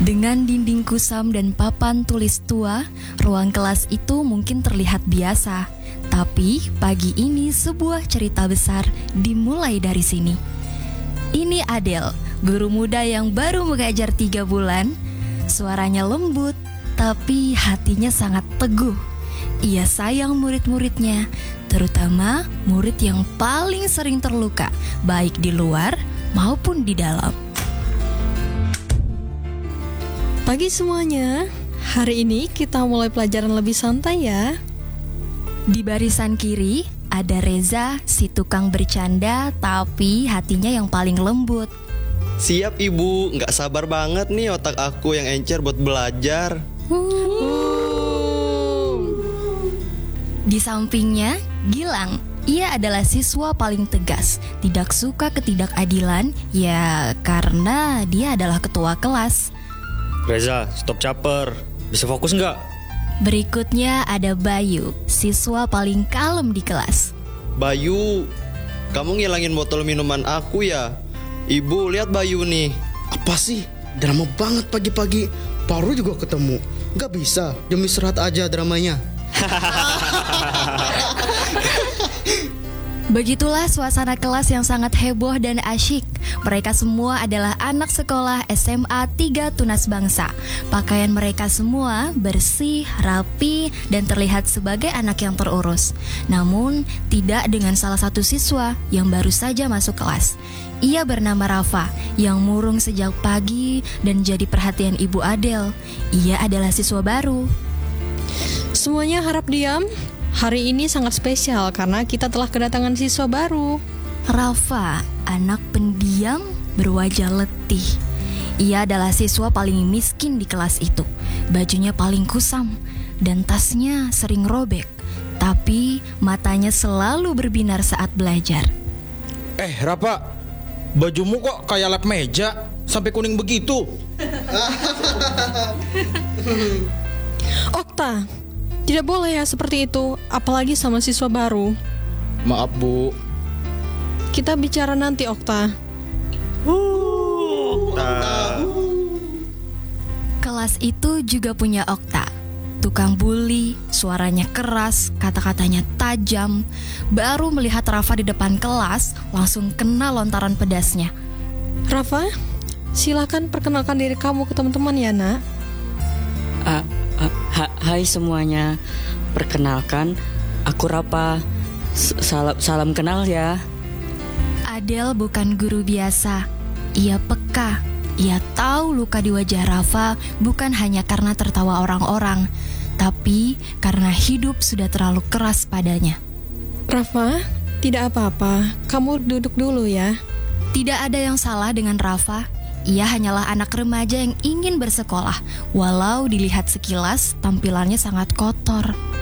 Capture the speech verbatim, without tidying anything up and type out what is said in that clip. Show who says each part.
Speaker 1: Dengan dinding kusam dan papan tulis tua, ruang kelas itu mungkin terlihat biasa. Tapi pagi ini sebuah cerita besar dimulai dari sini. Ini Adele, guru muda yang baru mengajar tiga bulan. Suaranya lembut, tapi hatinya sangat teguh. Ia sayang murid-muridnya, terutama murid yang paling sering terluka, baik di luar maupun di dalam.
Speaker 2: Pagi semuanya, hari ini kita mulai pelajaran lebih santai ya.
Speaker 1: Di barisan kiri ada Reza, si tukang bercanda tapi hatinya yang paling lembut.
Speaker 3: Siap ibu, gak sabar banget nih otak aku yang encer buat belajar.
Speaker 1: Di sampingnya, Gilang. Ia adalah siswa paling tegas, tidak suka ketidakadilan, ya karena dia adalah ketua kelas.
Speaker 4: Reza, stop caper. Bisa fokus nggak?
Speaker 1: Berikutnya ada Bayu, siswa paling kalem di kelas.
Speaker 3: Bayu, kamu ngilangin botol minuman aku ya? Ibu, lihat Bayu nih.
Speaker 5: Apa sih? Drama banget pagi-pagi. Baru juga ketemu. Gak bisa, jam istirahat aja dramanya.
Speaker 1: Begitulah suasana kelas yang sangat heboh dan asyik. Mereka semua adalah anak sekolah S M A tiga Tunas Bangsa. Pakaian mereka semua bersih, rapi, dan terlihat sebagai anak yang terurus. Namun, tidak dengan salah satu siswa yang baru saja masuk kelas. Ia bernama Rafa, yang murung sejak pagi dan jadi perhatian Ibu Adele. Ia adalah siswa baru.
Speaker 2: Semuanya harap diam. Hari ini sangat spesial karena kita telah kedatangan siswa baru.
Speaker 1: Rafa, anak pendiam berwajah letih. Ia adalah siswa paling miskin di kelas itu. Bajunya paling kusam dan tasnya sering robek. Tapi matanya selalu berbinar saat belajar.
Speaker 6: Eh Rafa, bajumu kok kayak lap meja sampai kuning begitu?
Speaker 2: Okta, tidak boleh ya seperti itu, apalagi sama siswa baru.
Speaker 6: Maaf Bu.
Speaker 2: Kita bicara nanti, Okta.
Speaker 1: Kelas itu juga punya Okta, tukang bully, suaranya keras, kata-katanya tajam. Baru melihat Rafa di depan kelas, langsung kena lontaran pedasnya.
Speaker 2: Rafa, silakan perkenalkan diri kamu ke teman-teman ya, Nak.
Speaker 7: Uh, uh, ha- hai semuanya, perkenalkan, aku Rafa. S- salam, salam kenal ya.
Speaker 1: Adele bukan guru biasa. Ia peka. Ia tahu luka di wajah Rafa bukan hanya karena tertawa orang-orang, tapi karena hidup sudah terlalu keras padanya.
Speaker 2: Rafa, tidak apa-apa. Kamu duduk dulu ya.
Speaker 1: Tidak ada yang salah dengan Rafa. Ia hanyalah anak remaja yang ingin bersekolah, walau dilihat sekilas tampilannya sangat kotor.